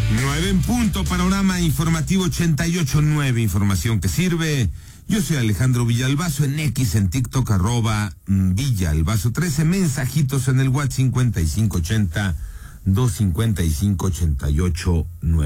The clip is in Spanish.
9 en punto, panorama informativo 88.9, información que sirve. Yo soy Alejandro Villalbazo, en X, en TikTok, @Villalbazo 13, mensajitos en el WhatsApp 5580 255 88 9.